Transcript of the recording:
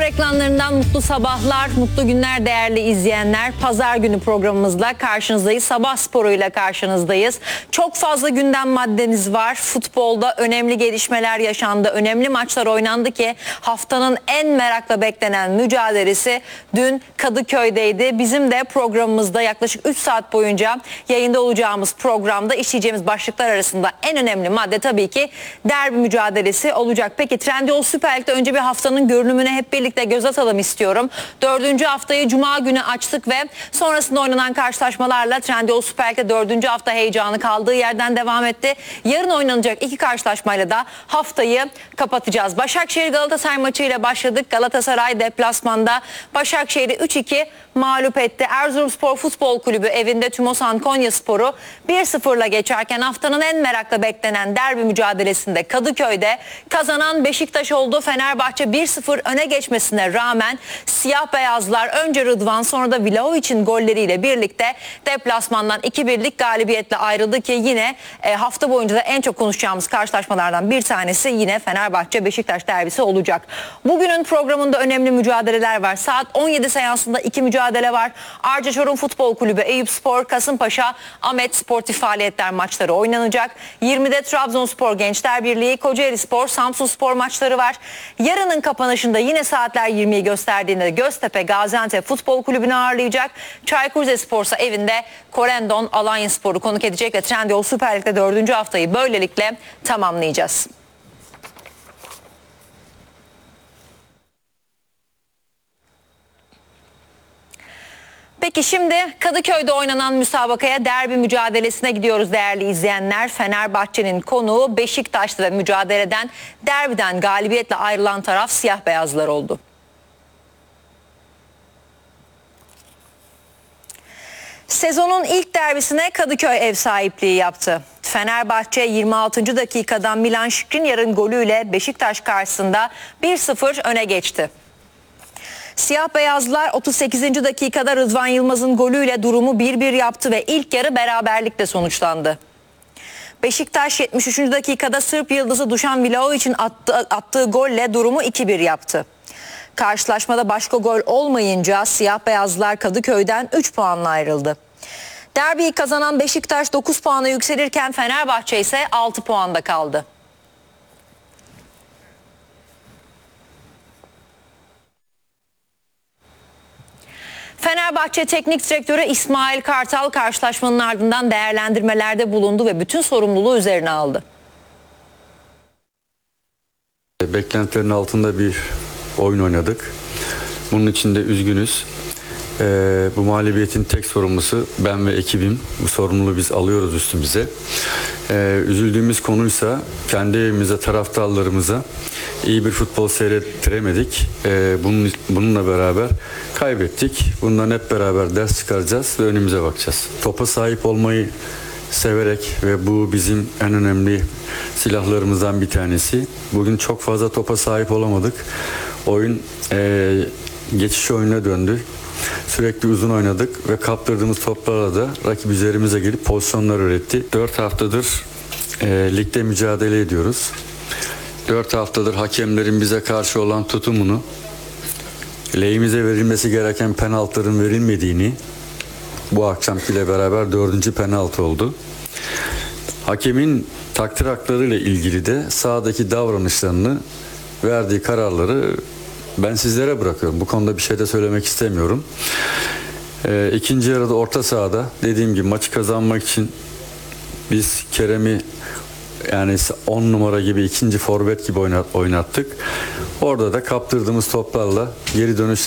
ekranlarından mutlu sabahlar, mutlu günler değerli izleyenler. Pazar günü programımızla karşınızdayız. Sabah sporuyla karşınızdayız. Çok fazla gündem maddeniz var. Futbolda önemli gelişmeler yaşandı. Önemli maçlar oynandı ki haftanın en merakla beklenen mücadelesi dün Kadıköy'deydi. Bizim de programımızda yaklaşık 3 saat boyunca yayında olacağımız programda işleyeceğimiz başlıklar arasında en önemli madde tabii ki derbi mücadelesi olacak. Peki Trendyol Süper Lig'de önce bir haftanın görünümüne hep birlikte göz atalım istiyorum. 4. haftayı Cuma günü açtık ve sonrasında oynanan karşılaşmalarla Trendyol Süper Lig'de 4. hafta heyecanı kaldığı yerden devam etti. Yarın oynanacak 2 karşılaşmayla da haftayı kapatacağız. Başakşehir Galatasaray maçıyla başladık. Galatasaray deplasmanda Başakşehir'i 3-2 mağlup etti. Erzurumspor Futbol Kulübü evinde Tümosan Konyaspor'u 1-0'la geçerken haftanın en merakla beklenen derbi mücadelesinde Kadıköy'de kazanan Beşiktaş oldu. Fenerbahçe 1-0 öne geçmesine rağmen siyah beyazlar önce Rıdvan sonra da Vlahovic'in golleriyle birlikte deplasmandan 2-1'lik galibiyetle ayrıldı ki yine hafta boyunca da en çok konuşacağımız karşılaşmalardan bir tanesi yine Fenerbahçe Beşiktaş derbisi olacak. Bugünün programında önemli mücadeleler var. Saat 17 seansında 2 mücadele var. Arca Çorum Futbol Kulübü Eyüpspor, Kasımpaşa, Ahmet Sportif Faaliyetler maçları oynanacak. 20'de Trabzonspor Gençler Birliği, Kocaelispor, Samsunspor maçları var. Yarının kapanışında yine saatler 20'yi gösterdiğinde Göztepe Gaziantep Futbol Kulübü'nü ağırlayacak. Çaykur Rizespor ise evinde Korendon Alanyaspor'u konuk edecek ve Trendyol Süper Lig'de 4. haftayı böylelikle tamamlayacağız. Peki şimdi Kadıköy'de oynanan müsabakaya derbi mücadelesine gidiyoruz değerli izleyenler. Fenerbahçe'nin konuğu Beşiktaş'ta ve mücadeleden derbiden galibiyetle ayrılan taraf siyah beyazlar oldu. Sezonun ilk derbisine Kadıköy ev sahipliği yaptı. Fenerbahçe 26. dakikadan Milan Skriniar'ın golüyle Beşiktaş karşısında 1-0 öne geçti. Siyah beyazlar 38. dakikada Rıdvan Yılmaz'ın golüyle durumu 1-1 yaptı ve ilk yarı beraberlikle sonuçlandı. Beşiktaş 73. dakikada Sırp yıldızı Dušan Vlahovic'in attığı golle durumu 2-1 yaptı. Karşılaşmada başka gol olmayınca siyah beyazlar Kadıköy'den 3 puanla ayrıldı. Derbiyi kazanan Beşiktaş 9 puana yükselirken Fenerbahçe ise 6 puanda kaldı. Fenerbahçe Teknik Direktörü İsmail Kartal karşılaşmanın ardından değerlendirmelerde bulundu ve bütün sorumluluğu üzerine aldı. Beklentilerin altında bir oyun oynadık. Bunun için de üzgünüz. Bu mağlubiyetin tek sorumlusu ben ve ekibim. Bu sorumluluğu biz alıyoruz üstümüze. Üzüldüğümüz konuysa kendi evimize, taraftarlarımıza iyi bir futbol seyrettiremedik. Bununla beraber kaybettik. Bundan hep beraber ders çıkaracağız ve önümüze bakacağız. Topa sahip olmayı severek ve bu bizim en önemli silahlarımızdan bir tanesi. Bugün çok fazla topa sahip olamadık. Oyun geçiş oyununa döndü. Sürekli uzun oynadık ve kaptırdığımız toplarla da rakip üzerimize gelip pozisyonlar üretti. 4 haftadır ligde mücadele ediyoruz. 4 haftadır hakemlerin bize karşı olan tutumunu, lehimize verilmesi gereken penaltıların verilmediğini, bu akşamkiyle beraber 4. penaltı oldu. Hakemin takdir haklarıyla ilgili de sahadaki davranışlarını, verdiği kararları ben sizlere bırakıyorum. Bu konuda bir şey de söylemek istemiyorum. İkinci yarıda orta sahada dediğim gibi maçı kazanmak için biz Kerem'i yani 10 numara gibi ikinci forvet gibi oynattık. Orada da kaptırdığımız toplarla geri dönüş